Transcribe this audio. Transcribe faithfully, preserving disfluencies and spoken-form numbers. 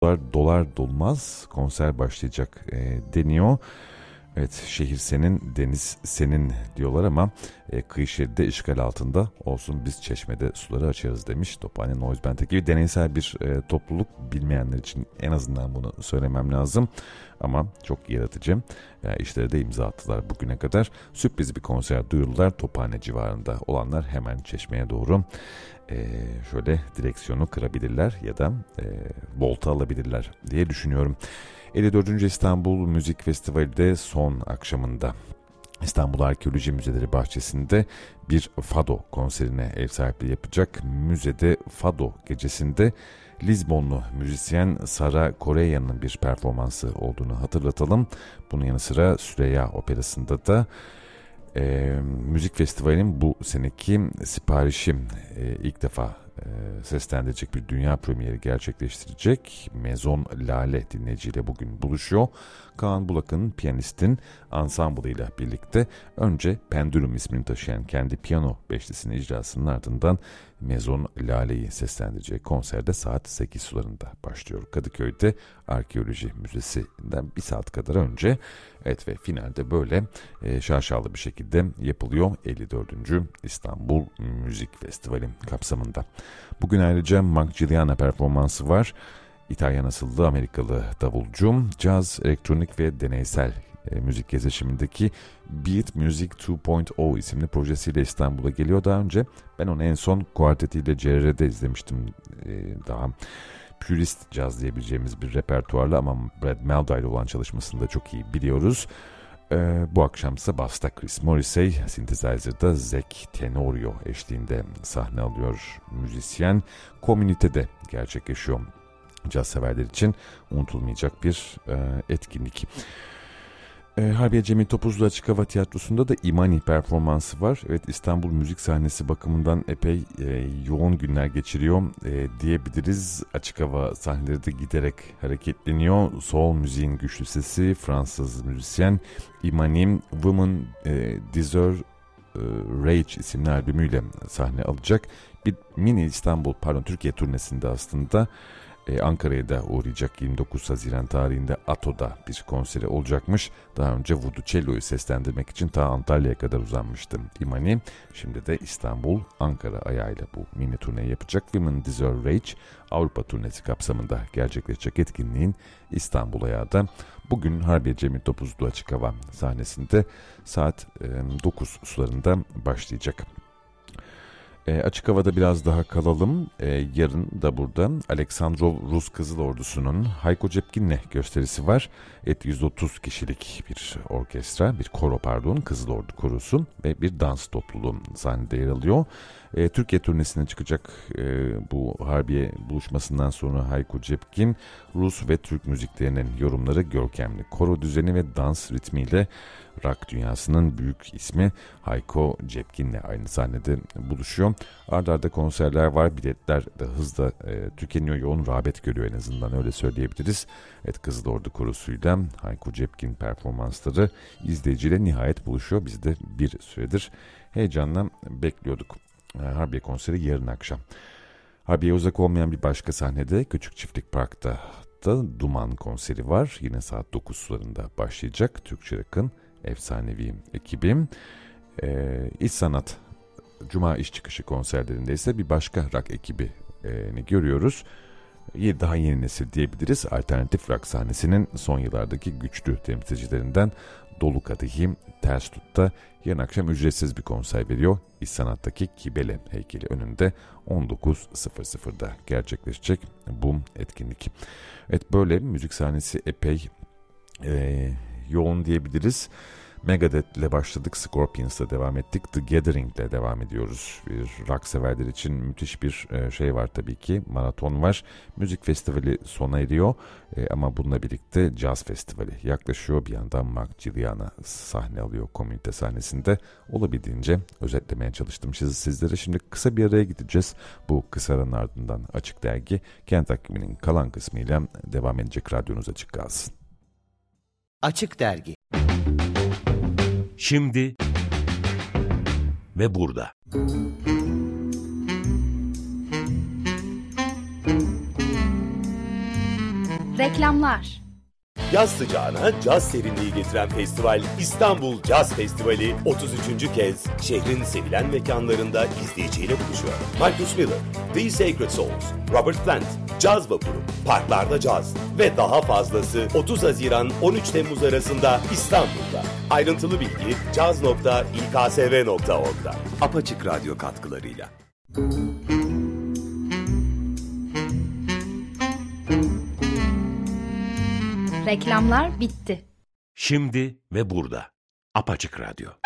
dolar dolmaz konser başlayacak e, deniyor. Evet, şehir senin, deniz senin diyorlar ama e, kıyı şeridi işgal altında olsun, biz Çeşme'de suları açarız demiş Tophane Noise Band ekibi. Deneysel bir e, topluluk, bilmeyenler için en azından bunu söylemem lazım. Ama çok yaratıcı yani işlere de imza attılar bugüne kadar. Sürpriz bir konser duyurdular. Tophane civarında olanlar hemen Çeşme'ye doğru e, şöyle direksiyonu kırabilirler ya da e, volta alabilirler diye düşünüyorum. elli dördüncü İstanbul Müzik Festivali'de son akşamında İstanbul Arkeoloji Müzeleri bahçesinde bir Fado konserine ev sahipliği yapacak. Müzede Fado gecesinde Lizbonlu müzisyen Sara Correia'nın bir performansı olduğunu hatırlatalım. Bunun yanı sıra Süreyya Operası'nda da e, müzik festivalinin bu seneki siparişi e, ilk defa e, seslendirecek bir dünya premieri gerçekleştirecek. Maison Lale dinleyiciyle bugün buluşuyor. Kaan Bulak'ın, piyanistin ensemblıyla birlikte önce Pendulum ismini taşıyan kendi piyano beşlisinin icrasının ardından Maison Lale'yi seslendirecek konserde saat sekiz sularında başlıyor. Kadıköy'de Arkeoloji Müzesi'nden bir saat kadar önce. Evet, ve finalde böyle e, şaşalı bir şekilde yapılıyor elli dördüncü İstanbul Müzik Festivali kapsamında. Bugün ayrıca Mark Giliana performansı var. İtalyan asıllı Amerikalı davulcu, caz, elektronik ve deneysel e, müzik gezişimindeki Beat Music iki nokta sıfır isimli projesiyle İstanbul'a geliyor. Daha önce ben onu en son kuartetiyle C R R'de izlemiştim. E, daha purist caz diyebileceğimiz bir repertuarla ama Brad Mehldau ile olan çalışmasını da çok iyi biliyoruz. Ee, bu akşamsa Bass'ta Chris Morrissey, Synthesizer'da Zach Tenorio eşliğinde sahne alıyor müzisyen. Komünitede gerçekleşiyor caz severler için unutulmayacak bir e, etkinlik. E, Harbiye Cemil Topuzlu Açık Hava Tiyatrosu'nda da İmani performansı var. Evet, İstanbul müzik sahnesi bakımından epey e, yoğun günler geçiriyor e, diyebiliriz. Açık hava sahneleri de giderek hareketleniyor. Soul müziğin güçlü sesi Fransız müzisyen İmani Women e, Deserve e, Rage isimli albümüyle sahne alacak. Bir mini İstanbul, pardon Türkiye turnesinde aslında Ee, Ankara'ya da uğrayacak. yirmi dokuz Haziran tarihinde Ato'da bir konseri olacakmış. Daha önce Voodoo Cello'yu seslendirmek için ta Antalya'ya kadar uzanmıştım İmani. Şimdi de İstanbul, Ankara ayağıyla bu mini turneyi yapacak. Women Deserve Rage Avrupa turnesi kapsamında gerçekleşecek etkinliğin İstanbul ayağı da bugün Harbiye Cemil Topuzlu Açık Hava sahnesinde saat e, dokuz sularında başlayacak. E, açık havada biraz daha kalalım. E, yarın da burada Aleksandrov Rus Kızıl Ordusu'nun Hayko Cepkin'le gösterisi var. Evet, yüz otuz kişilik bir orkestra, bir koro pardon, Kızıl Ordu Korosu ve bir dans topluluğu sahnede yer alıyor. E, Türkiye turnesine çıkacak e, bu Harbiye buluşmasından sonra Hayko Cepkin, Rus ve Türk müziklerinin yorumları, görkemli koro düzeni ve dans ritmiyle rock dünyasının büyük ismi Hayko Cepkin'le aynı sahnede buluşuyor. Arda arda konserler var, biletler de hızla e, tükeniyor, yoğun rağbet görüyor en azından öyle söyleyebiliriz. Evet, Kızıl Ordu Korosu'yla Hayko Cepkin performansları izleyiciyle nihayet buluşuyor. Biz de bir süredir heyecanla bekliyorduk. Harbiye konseri yarın akşam. Harbiye uzak olmayan bir başka sahnede Küçük Çiftlik Park'ta da Duman konseri var. Yine saat dokuz sularında başlayacak. Türkçe rock'ın efsanevi ekibim. Ee, İç Sanat Cuma iş çıkışı konserlerinde ise bir başka rock ekibini görüyoruz. Daha yeni nesil diyebiliriz. Alternatif rock sahnesinin son yıllardaki güçlü temsilcilerinden Dolu Kadehim Ters Tut'ta yarın akşam ücretsiz bir konser veriyor. İç Sanat'taki Kibele heykeli önünde on dokuz sıfırda gerçekleşecek bu etkinlik. Evet, böyle müzik sahnesi epey e, yoğun diyebiliriz. Megadeth ile başladık, Scorpions'la devam ettik, The Gathering ile devam ediyoruz. Bir rock severler için müthiş bir şey var tabii ki, maraton var. Müzik festivali sona eriyor e, ama bununla birlikte Jazz Festivali yaklaşıyor. Bir yandan Mark Giliana sahne alıyor komünite sahnesinde. Olabildiğince özetlemeye çalıştım siz, sizlere. Şimdi kısa bir araya gideceğiz. Bu kısa aranın ardından Açık Dergi Kent Takvimi'nin kalan kısmıyla devam edecek, radyonuz açık kalsın. Açık Dergi. Şimdi ve burada. Reklamlar. Yaz sıcağına caz serinliği getiren festival İstanbul Caz Festivali otuz üçüncü kez şehrin sevilen mekanlarında izleyiciyle buluşuyor. Marcus Miller, The Sacred Souls, Robert Plant, Caz Vapuru, Parklarda Caz ve daha fazlası otuz Haziran on üç Temmuz arasında İstanbul'da. Ayrıntılı bilgi caz nokta i k s v nokta org'da. Apaçık Radyo katkılarıyla. Reklamlar bitti. Şimdi ve burada. Apaçık Radyo.